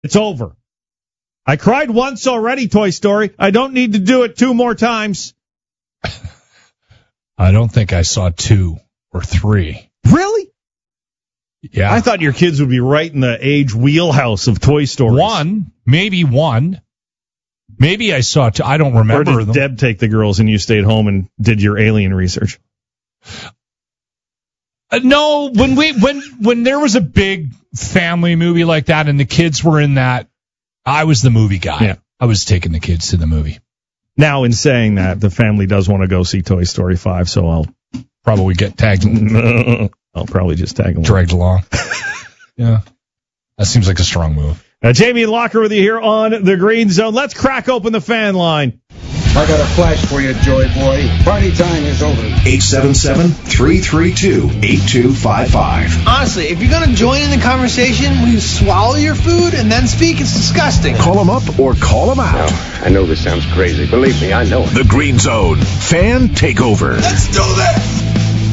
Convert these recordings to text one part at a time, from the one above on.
It's over. I cried once already, Toy Story. I don't need to do it 2 more times. I don't think I saw 2 or 3. Really? Yeah. I thought your kids would be right in the age wheelhouse of Toy Story. 1, maybe 1. Maybe I saw 2. I don't remember. Or did Deb take the girls and you stayed home and did your alien research? No, when there was a big family movie like that and the kids were in that, I was the movie guy. Yeah. I was taking the kids to the movie. Now, in saying that, the family does want to go see Toy Story 5, so I'll probably get tagged. I'll probably just tag along. Dragged along. Yeah. That seems like a strong move. Jamie and Locker with you here on the Green Zone. Let's crack open the fan line. I got a flash for you, Joy Boy. Party time is over. 877-332-8255. Honestly, if you're going to join in the conversation, will you swallow your food and then speak? It's disgusting. Call them up or call them out. No, I know this sounds crazy. Believe me, I know it. The Green Zone Fan Takeover. Let's do this!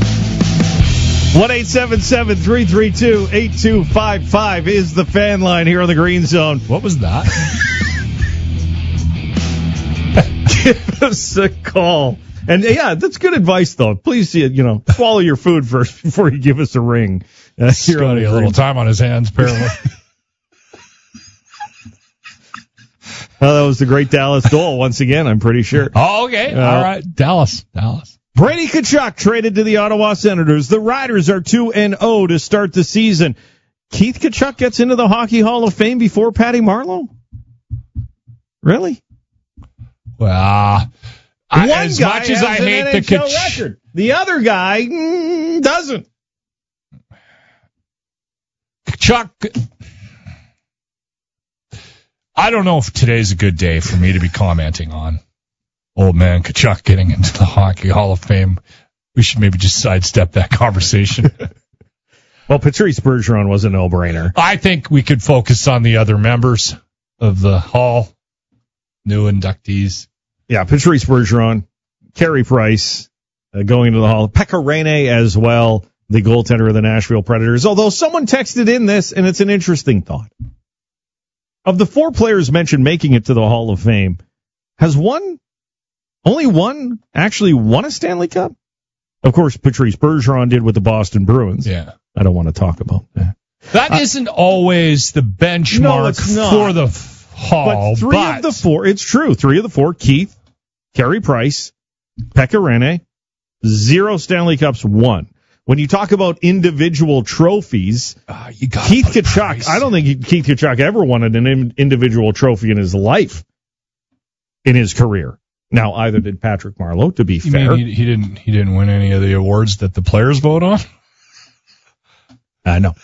1-877-332-8255 is the fan line here on the Green Zone. What was that? Give us a call. And yeah, that's good advice, though. Please, swallow your food first before you give us a ring. Scotty, a little time on his hands, apparently. Well, that was the great Dallas Dole once again, I'm pretty sure. Oh, okay. All right. Dallas. Brady Tkachuk traded to the Ottawa Senators. The Riders are 2-0 to start the season. Keith Tkachuk gets into the Hockey Hall of Fame before Patty Marleau? Really? Well, as much as I hate the Tkachuk record, the other guy doesn't. Tkachuk, I don't know if today's a good day for me to be commenting on old man Tkachuk getting into the Hockey Hall of Fame. We should maybe just sidestep that conversation. Well, Patrice Bergeron was a no-brainer. I think we could focus on the other members of the Hall, new inductees. Yeah, Patrice Bergeron, Carey Price going into the Hall. Pekka Rinne as well, the goaltender of the Nashville Predators. Although someone texted in this, and it's an interesting thought. Of the 4 players mentioned making it to the Hall of Fame, has only one actually won a Stanley Cup? Of course, Patrice Bergeron did with the Boston Bruins. Yeah. I don't want to talk about that. That isn't always the benchmark for the Hall. But 3 of the 4, it's true, 3 of the 4, Keith, Carey Price, Pekka Rinne, 0 Stanley Cups won. When you talk about individual trophies, Keith Tkachuk, Price. I don't think Keith Tkachuk ever won an individual trophy in his life, in his career. Now, either did Patrick Marleau, to be fair. Mean he didn't win any of the awards that the players vote on? I know.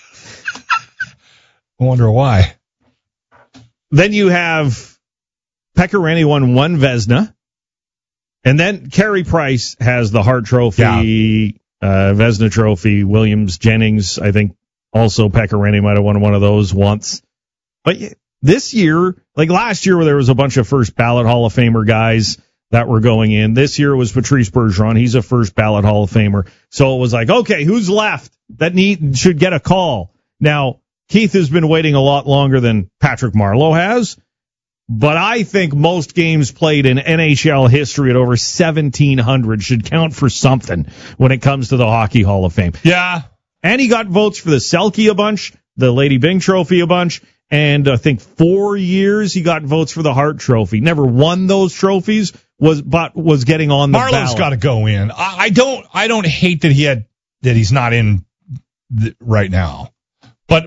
I wonder why. Then you have Pekka Rinne won 1 Vezina. And then Carey Price has the Hart Trophy, Vezina Trophy, Williams, Jennings, I think also Pekka Rinne might have won one of those once. But this year, like last year where there was a bunch of first ballot Hall of Famer guys that were going in, this year it was Patrice Bergeron. He's a first ballot Hall of Famer. So it was like, okay, who's left that should get a call? Now, Keith has been waiting a lot longer than Patrick Marleau has. But I think most games played in NHL history at over 1,700 should count for something when it comes to the Hockey Hall of Fame. Yeah. And he got votes for the Selke a bunch, the Lady Byng Trophy a bunch, and I think 4 years he got votes for the Hart Trophy. Never won those trophies, but was getting on the ballot. Marleau's got to go in. I don't hate that he's not in right now. But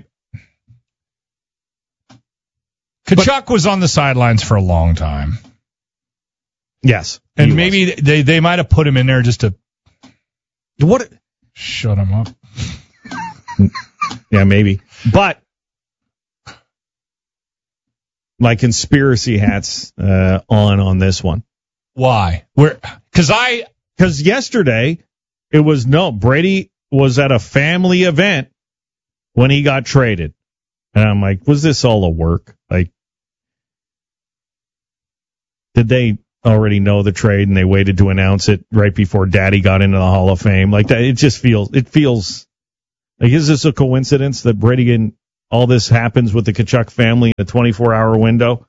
Tkachuk was on the sidelines for a long time. Yes. And maybe they might have put him in there just to shut him up. Yeah, maybe. But my conspiracy hat's on this one. Why? Because yesterday it was Brady was at a family event when he got traded. And I'm like, was this all a work? Like, did they already know the trade and they waited to announce it right before Daddy got into the Hall of Fame? Like that, it feels like, is this a coincidence that Brady all this happens with the Tkachuk family in a 24-hour window.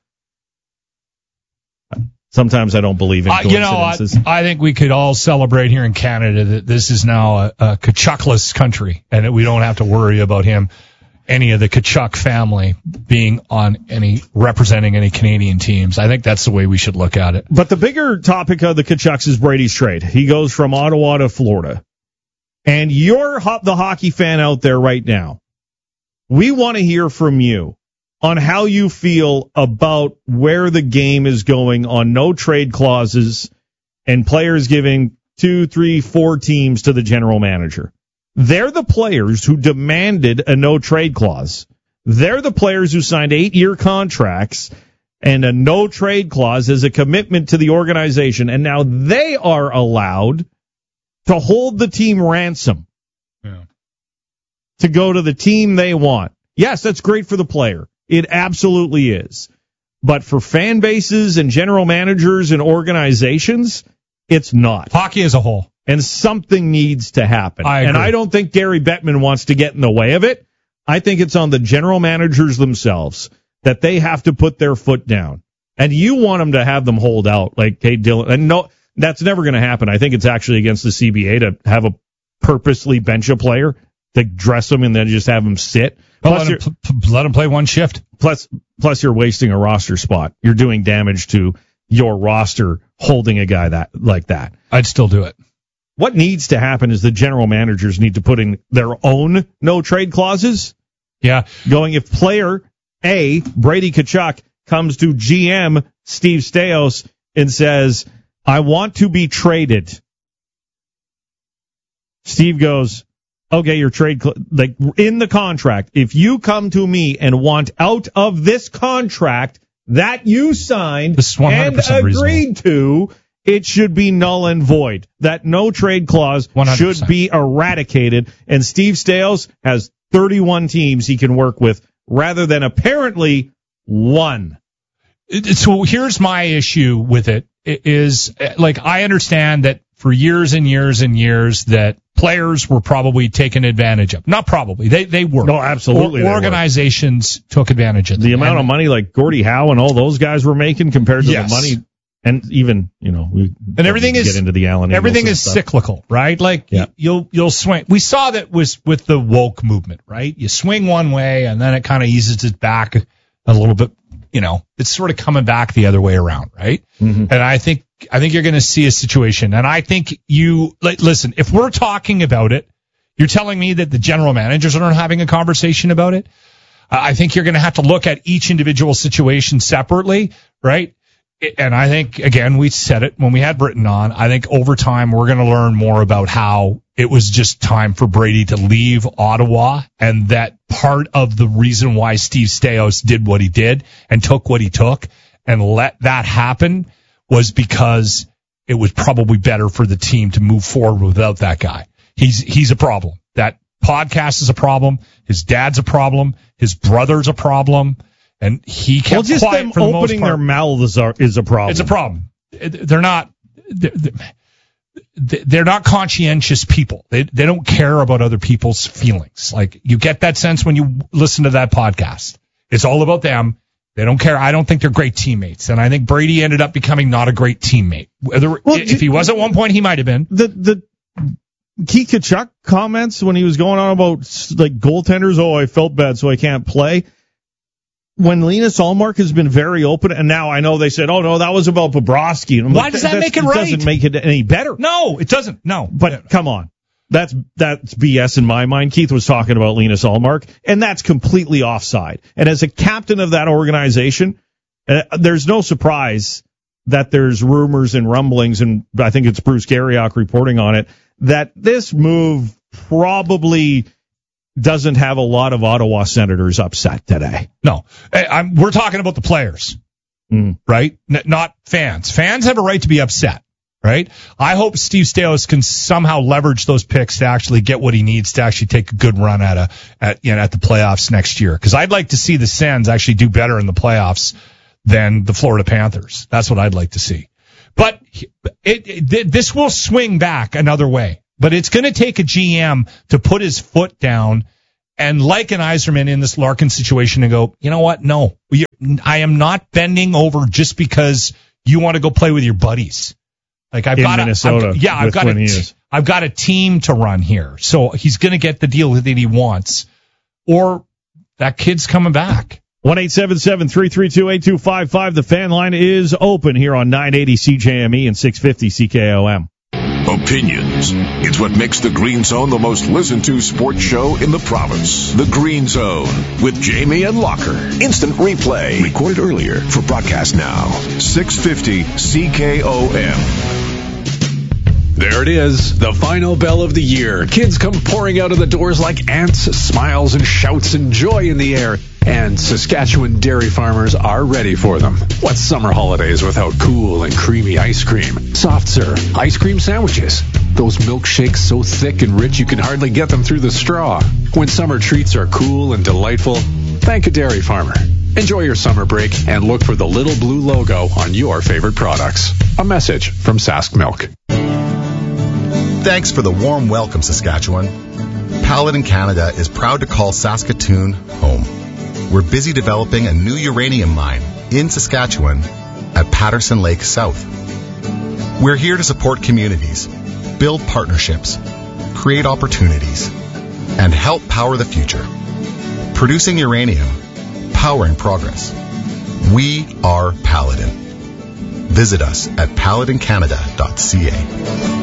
Sometimes I don't believe in coincidences. I think we could all celebrate here in Canada that this is now a Tkachukless country, and that we don't have to worry about any of the Tkachuk family being representing any Canadian teams. I think that's the way we should look at it. But the bigger topic of the Tkachuks is Brady's trade. He goes from Ottawa to Florida. And you're the hockey fan out there right now. We want to hear from you on how you feel about where the game is going on no trade clauses and players giving 2, 3, 4 teams to the general manager. They're the players who demanded a no trade clause. They're the players who signed 8-year contracts and a no trade clause as a commitment to the organization. And now they are allowed to hold the team ransom to go to the team they want. Yes, that's great for the player. It absolutely is. But for fan bases and general managers and organizations, it's not. Hockey as a whole. And something needs to happen. And I don't think Gary Bettman wants to get in the way of it. I think it's on the general managers themselves that they have to put their foot down. And you want them to have them hold out like, hey, Dylan. And no, that's never going to happen. I think it's actually against the CBA to have a purposely bench a player, to dress them and then just have them sit. Let them play one shift. Plus you're wasting a roster spot. You're doing damage to your roster holding a guy like that. I'd still do it. What needs to happen is the general managers need to put in their own no trade clauses. Yeah. Going if player A, Brady Tkachuk, comes to GM Steve Staios and says, I want to be traded. Steve goes, okay, your trade, like in the contract, if you come to me and want out of this contract that you signed and agreed to, it should be null and void. That no trade clause 100%. Should be eradicated. And Steve Staios has 31 teams he can work with rather than apparently one. So here's my issue with it is, like, I understand that for years and years and years that players were probably taken advantage of. Not probably. They were. No, absolutely. Organizations took advantage of them. The amount of money like Gordie Howe and all those guys were making compared to the money. And even, everything is, get into the Allen everything is cyclical, right? Like, you'll swing. We saw that with the woke movement, right? You swing one way and then it kind of eases it back a little bit. It's sort of coming back the other way around, right? Mm-hmm. And I think you're going to see a situation. And I think listen, if we're talking about it, you're telling me that the general managers aren't having a conversation about it. I think you're going to have to look at each individual situation separately, right? And I think, again, we said it when we had Britton on, I think over time we're going to learn more about how it was just time for Brady to leave Ottawa, and that part of the reason why Steve Staios did what he did and took what he took and let that happen was because it was probably better for the team to move forward without that guy. He's a problem. That podcast is a problem. His dad's a problem. His brother's a problem. And he kept just quiet them for the most part. Opening their mouths is a problem. It's a problem. They're not conscientious people. They don't care about other people's feelings. Like, you get that sense when you listen to that podcast. It's all about them. They don't care. I don't think they're great teammates. And I think Brady ended up becoming not a great teammate. If he was at one point, he might have been. The Keith Tkachuk comments when he was going on about like goaltenders, I felt bad so I can't play. When Linus Ullmark has been very open, and now I know they said, oh, no, that was about Bobrovsky. And why does that make it right? It doesn't make it any better. No, it doesn't. No. But come on. That's BS in my mind. Keith was talking about Linus Ullmark, and that's completely offside. And as a captain of that organization, there's no surprise that there's rumors and rumblings, and I think it's Bruce Garriock reporting on it, that this move probably doesn't have a lot of Ottawa Senators upset today. No. We're talking about the players, right? Not fans. Fans have a right to be upset, right? I hope Steve Staios can somehow leverage those picks to actually get what he needs to actually take a good run at the playoffs next year. Because I'd like to see the Sens actually do better in the playoffs than the Florida Panthers. That's what I'd like to see. But this will swing back another way. But it's going to take a GM to put his foot down and like an Yzerman in this Larkin situation and go, you know what? No, I am not bending over just because you want to go play with your buddies. Like I've got a team to run here. So he's going to get the deal that he wants, or that kid's coming back. 1-877-332-8255. The fan line is open here on 980 CJME and 650 CKOM. Opinions. It's what makes the Green Zone the most listened to sports show in the province. The Green Zone with Jamie and Locker. Instant replay. Recorded earlier for broadcast now. 650 CKOM. There it is, the final bell of the year. Kids come pouring out of the doors like ants, smiles and shouts and joy in the air. And Saskatchewan dairy farmers are ready for them. What's summer holidays without cool and creamy ice cream, soft serve, ice cream sandwiches, those milkshakes so thick and rich you can hardly get them through the straw? When summer treats are cool and delightful, thank a dairy farmer. Enjoy your summer break and look for the little blue logo on your favorite products. A message from Sask Milk. Thanks for the warm welcome, Saskatchewan. Paladin Canada is proud to call Saskatoon home. We're busy developing a new uranium mine in Saskatchewan at Patterson Lake South. We're here to support communities, build partnerships, create opportunities, and help power the future. Producing uranium, powering progress. We are Paladin. Visit us at paladincanada.ca.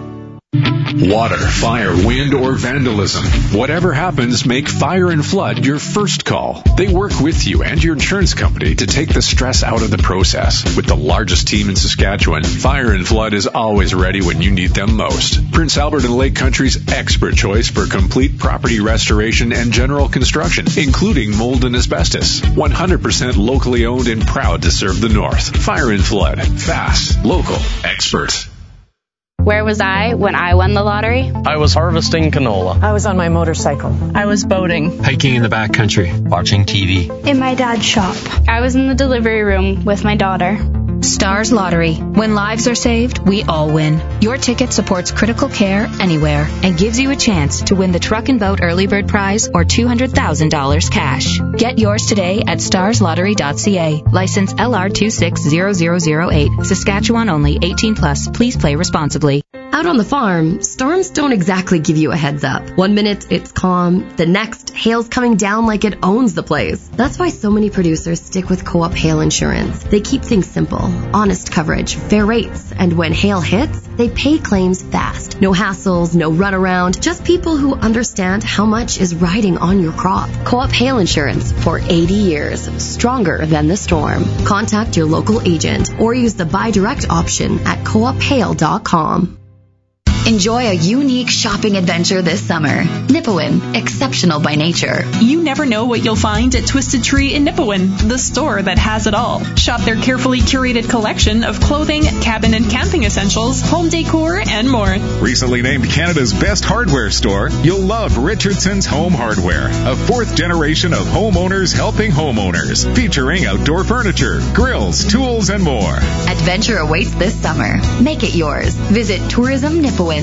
Water, fire, wind, or vandalism. Whatever happens, make Fire and Flood your first call. They work with you and your insurance company to take the stress out of the process. With the largest team in Saskatchewan, Fire and Flood is always ready when you need them most. Prince Albert and Lake Country's expert choice for complete property restoration and general construction, including mold and asbestos. 100% locally owned and proud to serve the North. Fire and Flood. Fast, local, expert. Where was I when I won the lottery? I was harvesting canola. I was on my motorcycle. I was boating. Hiking in the backcountry. Watching TV. In my dad's shop. I was in the delivery room with my daughter. Stars Lottery. When lives are saved, we all win. Your ticket supports critical care anywhere and gives you a chance to win the Truck and Boat Early Bird Prize or $200,000 cash. Get yours today at starslottery.ca. License LR260008. Saskatchewan only. 18+. Please play responsibly. Out on the farm, storms don't exactly give you a heads up. One minute it's calm, the next hail's coming down like it owns the place. That's why so many producers stick with Co-op Hail Insurance. They keep things simple, honest coverage, fair rates, and when hail hits, they pay claims fast. No hassles, no runaround, just people who understand how much is riding on your crop. Co-op Hail Insurance for 80 years, stronger than the storm. Contact your local agent or use the buy direct option at coophail.com. Enjoy a unique shopping adventure this summer. Nipawin, exceptional by nature. You never know what you'll find at Twisted Tree in Nipawin, the store that has it all. Shop their carefully curated collection of clothing, cabin and camping essentials, home decor, and more. Recently named Canada's best hardware store, you'll love Richardson's Home Hardware, a fourth generation of homeowners helping homeowners, featuring outdoor furniture, grills, tools, and more. Adventure awaits this summer. Make it yours. Visit tourismnipawin.com.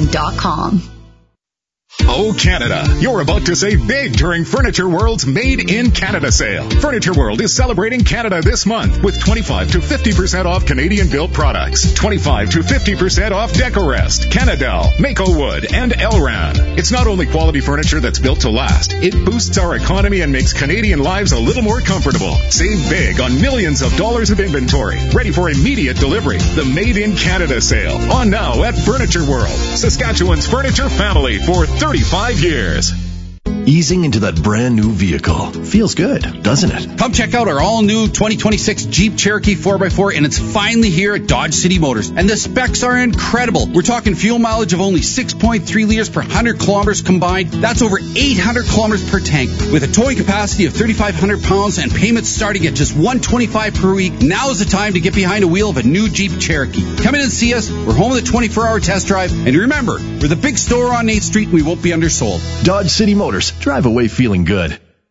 Oh, Canada. You're about to save big during Furniture World's Made in Canada sale. Furniture World is celebrating Canada this month with 25 to 50% off Canadian-built products, 25 to 50% off Decorest, Canadel, Mako Wood, and Elran. It's not only quality furniture that's built to last, it boosts our economy and makes Canadian lives a little more comfortable. Save big on millions of dollars of inventory, ready for immediate delivery. The Made in Canada sale, on now at Furniture World, Saskatchewan's furniture family for 35 years. Easing into that brand new vehicle. Feels good, doesn't it? Come check out our all-new 2026 Jeep Cherokee 4x4, and it's finally here at Dodge City Motors. And the specs are incredible. We're talking fuel mileage of only 6.3 liters per 100 kilometers combined. That's over 800 kilometers per tank. With a towing capacity of 3,500 pounds and payments starting at just $125 per week, now is the time to get behind a wheel of a new Jeep Cherokee. Come in and see us. We're home with a 24-hour test drive. And remember, we're the big store on 8th Street, and we won't be undersold. Dodge City Motors. Drive away feeling good.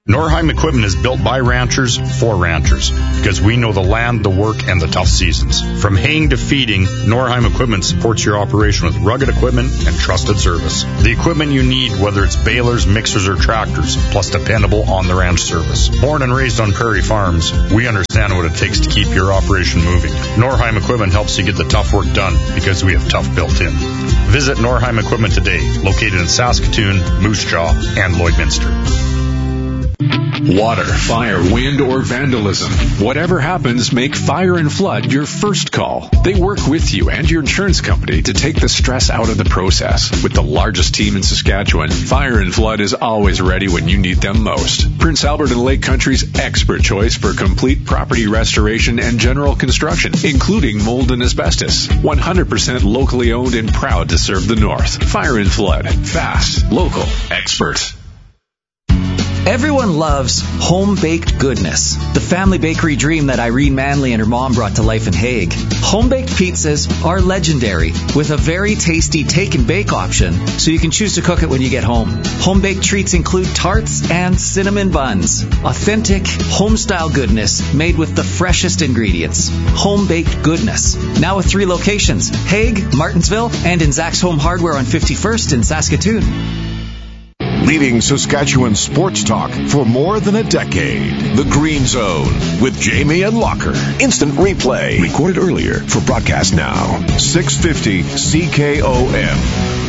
Norheim Equipment is built by ranchers for ranchers because we know the land, the work, and the tough seasons. From haying to feeding, Norheim Equipment supports your operation with rugged equipment and trusted service. The equipment you need, whether it's balers, mixers, or tractors, plus dependable on-the-ranch service. Born and raised on prairie farms, we understand what it takes to keep your operation moving. Norheim Equipment helps you get the tough work done because we have tough built in. Visit Norheim Equipment today, located in Saskatoon, Moose Jaw, and Lloydminster. Water, fire, wind, or vandalism. Whatever happens, make Fire and Flood your first call. They work with you and your insurance company to take the stress out of the process. With the largest team in Saskatchewan, Fire and Flood is always ready when you need them most. Prince Albert and Lake Country's expert choice for complete property restoration and general construction, including mold and asbestos. 100% locally owned and proud to serve the North. Fire and Flood. Fast, local, expert. Everyone loves home-baked goodness, the family bakery dream that Irene Manley and her mom brought to life in Hague. Home-baked pizzas are legendary, with a very tasty take-and-bake option, so you can choose to cook it when you get home. Home-baked treats include tarts and cinnamon buns. Authentic, home-style goodness made with the freshest ingredients. Home-baked goodness. Now with 3 locations, Hague, Martinsville, and in Zach's Home Hardware on 51st in Saskatoon. Leading Saskatchewan sports talk for more than a decade. The Green Zone with Jamie and Locker. Instant replay. Recorded earlier for broadcast now. 650 CKOM.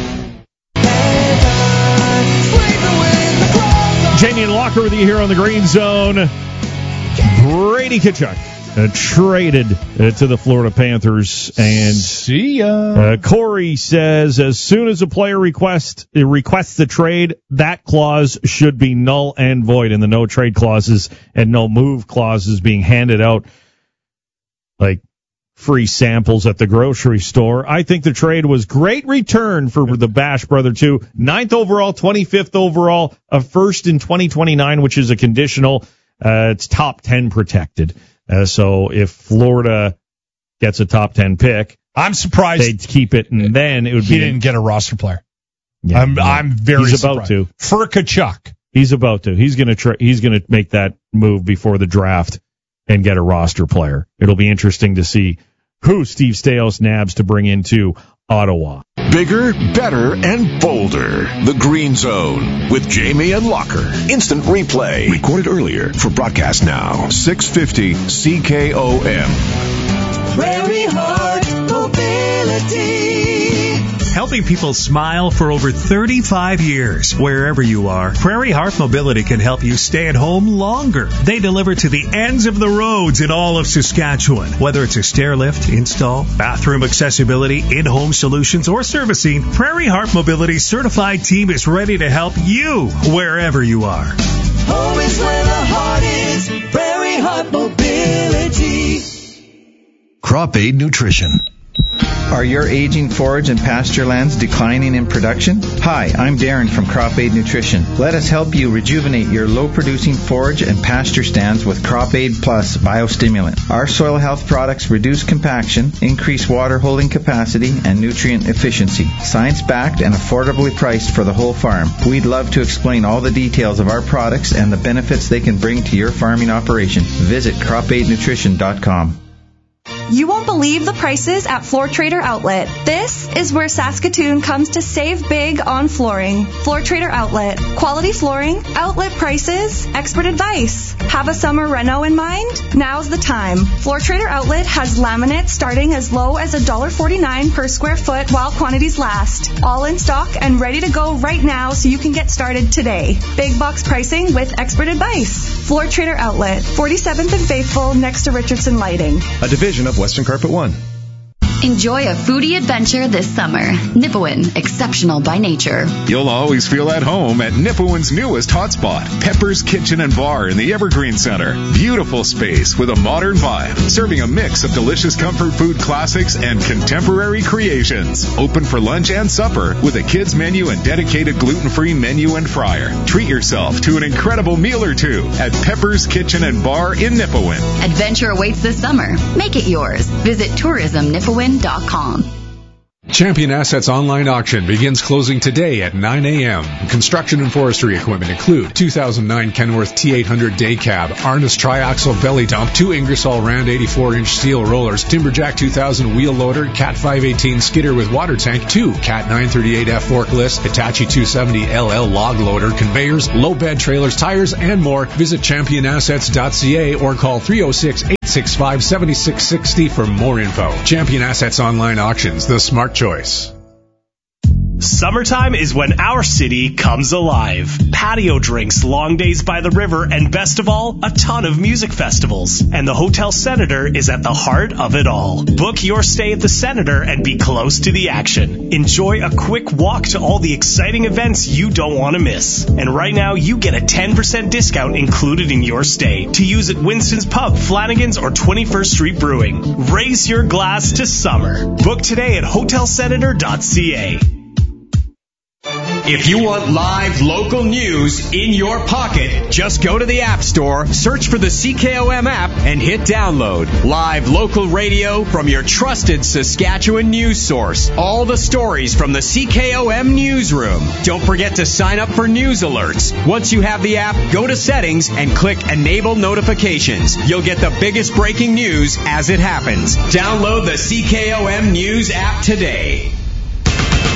Jamie and Locker with you here on the Green Zone. Brady Tkachuk traded to the Florida Panthers, and see ya. Corey says as soon as a player requests the trade, that clause should be null and void, and the no trade clauses and no move clauses being handed out like free samples at the grocery store. I think the trade was great return for the Bash brother too. 9th overall, 25th overall, a first in 2029, which is a conditional. It's top 10 protected. So if Florida gets a top 10 pick, I'm surprised they'd keep it, and then it would be. He didn't get a roster player. Yeah, I'm very he's surprised. About to. For Tkachuk. He's about to. He's gonna make that move before the draft and get a roster player. It'll be interesting to see who Steve Staios nabs to bring into Ottawa. Bigger, better, and bolder. The Green Zone with Jamie and Locker. Instant replay. Recorded earlier for broadcast now. 650 CKOM. Prairie Heart Mobility. Helping people smile for over 35 years. Wherever you are, Prairie Heart Mobility can help you stay at home longer. They deliver to the ends of the roads in all of Saskatchewan. Whether it's a stair lift, install, bathroom accessibility, in-home solutions, or servicing, Prairie Heart Mobility's certified team is ready to help you wherever you are. Home is where the heart is. Prairie Heart Mobility. Crop Aid Nutrition. Are your aging forage and pasture lands declining in production? Hi, I'm Darren from Crop Aid Nutrition. Let us help you rejuvenate your low-producing forage and pasture stands with Crop Aid Plus Biostimulant. Our soil health products reduce compaction, increase water holding capacity, and nutrient efficiency. Science-backed and affordably priced for the whole farm. We'd love to explain all the details of our products and the benefits they can bring to your farming operation. Visit cropaidnutrition.com. You won't believe the prices at Floor Trader Outlet. This is where Saskatoon comes to save big on flooring. Floor Trader Outlet. Quality flooring, outlet prices, expert advice. Have a summer reno in mind? Now's the time. Floor Trader Outlet has laminate starting as low as $1.49 per square foot while quantities last. All in stock and ready to go right now so you can get started today. Big box pricing with expert advice. Floor Trader Outlet, 47th and Faithful next to Richardson Lighting. A division of Western Carpet One. Enjoy a foodie adventure this summer. Nipawin, exceptional by nature. You'll always feel at home at Nipawin's newest hotspot, Pepper's Kitchen and Bar in the Evergreen Center. Beautiful space with a modern vibe, serving a mix of delicious comfort food classics and contemporary creations. Open for lunch and supper with a kids menu and dedicated gluten-free menu and fryer. Treat yourself to an incredible meal or two at Pepper's Kitchen and Bar in Nipawin. Adventure awaits this summer. Make it yours. Visit tourismnipawin.com. Champion Assets online auction begins closing today at 9 a.m. Construction and forestry equipment include 2009 Kenworth T800 day cab, Arnis triaxle belly dump, 2 Ingersoll Rand 84-inch steel rollers, Timberjack 2000 wheel loader, Cat 518 skidder with water tank, 2 Cat 938F forklifts, Hitachi 270 LL log loader, conveyors, low bed trailers, tires, and more. Visit championassets.ca or call 306-865-7660 for more info. Champion Assets online auctions, the smart choice. Summertime is when our city comes alive. Patio drinks, long days by the river, and best of all, a ton of music festivals. And the Hotel Senator is at the heart of it all. Book your stay at the Senator and be close to the action. Enjoy a quick walk to all the exciting events you don't want to miss. And right now, you get a 10% discount included in your stay to use at Winston's Pub, Flanagan's, or 21st Street Brewing. Raise your glass to summer. Book today at hotelsenator.ca. If you want live local news in your pocket, just go to the App Store, search for the CKOM app, and hit download. Live local radio from your trusted Saskatchewan news source. All the stories from the CKOM newsroom. Don't forget to sign up for news alerts. Once you have the app, go to settings and click Enable Notifications. You'll get the biggest breaking news as it happens. Download the CKOM News app today.